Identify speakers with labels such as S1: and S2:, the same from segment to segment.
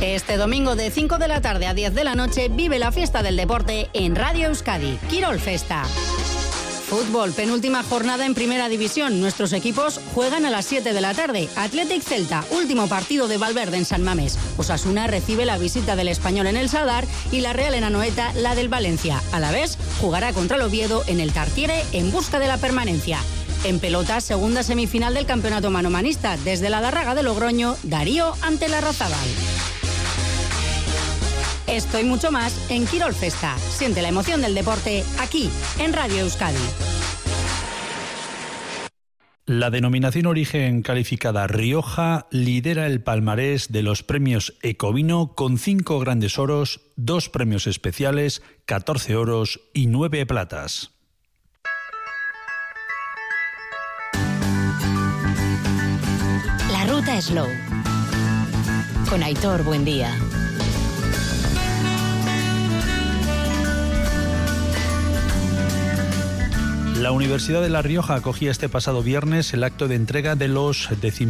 S1: Este domingo de 5 de la tarde a 10 de la noche vive la fiesta del deporte en Radio Euskadi. Quirol Festa. Fútbol, penúltima jornada en Primera División. Nuestros equipos juegan a las 7 de la tarde. Athletic Celta, último partido de Valverde en San Mamés. Osasuna recibe la visita del Español en el Sadar y la Real en Anoeta la del Valencia. A la vez, jugará contra el Oviedo en el Tartiere en busca de la permanencia. En pelota, segunda semifinal del campeonato manomanista. Desde la Darraga de Logroño, Darío ante la Razabal. Esto y mucho más en Quirol Festa. Siente la emoción del deporte aquí, en Radio Euskadi.
S2: La denominación origen calificada Rioja lidera el palmarés de los premios Ecovino con 5 grandes oros, 2 premios especiales, 14 oros y 9 platas.
S3: La ruta Slow. Con Aitor Buendía.
S2: La Universidad de La Rioja acogía este pasado viernes el acto de entrega de los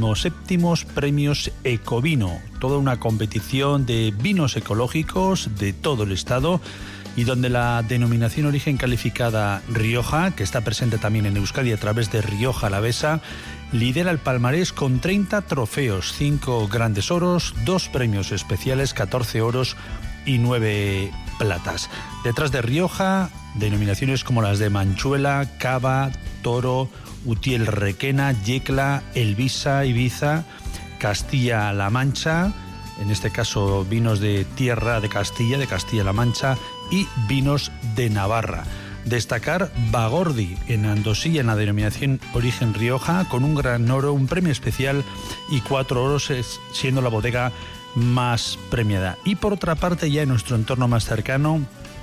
S2: 17º premios Ecovino, toda una competición de vinos ecológicos de todo el estado y donde la denominación origen calificada Rioja, que está presente también en Euskadi a través de Rioja Alavesa, lidera el palmarés con 30 trofeos, 5 grandes oros, 2 premios especiales, 14 oros y 9 platas. Detrás de Rioja, denominaciones como las de Manchuela, Cava, Toro, Utiel Requena, Yecla, Elvisa, Ibiza, Castilla-La Mancha, en este caso vinos de tierra de Castilla-La Mancha y vinos de Navarra. Destacar Bagordi en Andosilla en la denominación origen Rioja con un gran oro, un premio especial y 4 oros siendo la bodega más premiada. Y por otra parte, ya en nuestro entorno más cercano,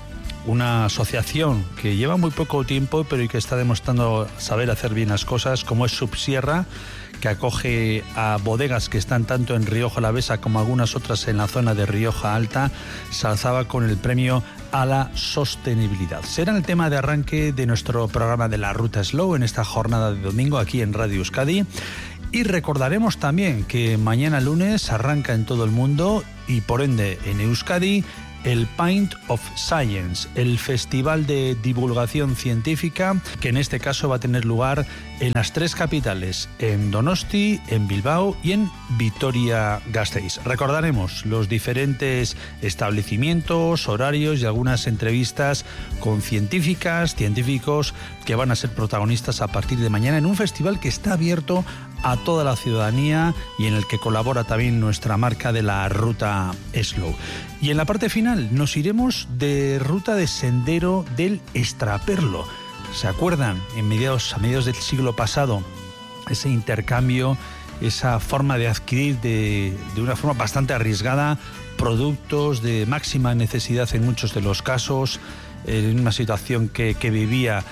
S2: una asociación que lleva muy poco tiempo pero que está demostrando saber hacer bien las cosas, como es Subsierra, que acoge a bodegas que están tanto en Rioja Alavesa como algunas otras en la zona de Rioja Alta, se alzaba con el premio a la sostenibilidad. Será el tema de arranque de nuestro programa de la Ruta Slow en esta jornada de domingo aquí en Radio Euskadi. Y recordaremos también que mañana lunes arranca en todo el mundo y por ende en Euskadi el Pint of Science, el festival de divulgación científica que en este caso va a tener lugar en las 3 capitales, en Donosti, en Bilbao y en Vitoria-Gasteiz. Recordaremos los diferentes establecimientos, horarios y algunas entrevistas con científicos que van a ser protagonistas a partir de mañana en un festival que está abierto a toda la ciudadanía y en el que colabora también nuestra marca de la Ruta Slow. Y en la parte final nos iremos de ruta de sendero del Extraperlo. ¿Se acuerdan? A mediados del siglo pasado, ese intercambio, esa forma de adquirir de una forma bastante arriesgada productos de máxima necesidad en muchos de los casos, en una situación que vivía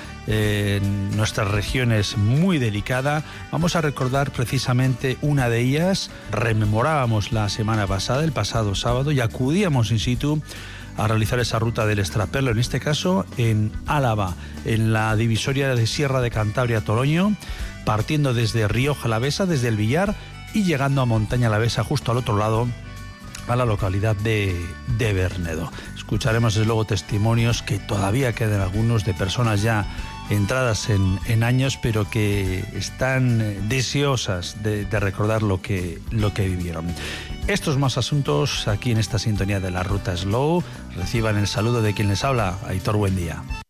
S2: en nuestras regiones muy delicada. Vamos a recordar precisamente una de ellas. Rememorábamos la semana pasada, el pasado sábado, y acudíamos in situ a realizar esa ruta del Extraperlo, en este caso en Álava, en la divisoria de Sierra de Cantabria-Toroño, partiendo desde Rioja Alavesa, desde el Villar, y llegando a Montaña Alavesa, justo al otro lado, a la localidad de Bernedo. Escucharemos desde luego testimonios que todavía quedan algunos de personas ya entradas en años, pero que están deseosas de recordar lo que vivieron. Estos más asuntos aquí en esta sintonía de la Ruta Slow. Reciban el saludo de quien les habla, Aitor Buendía.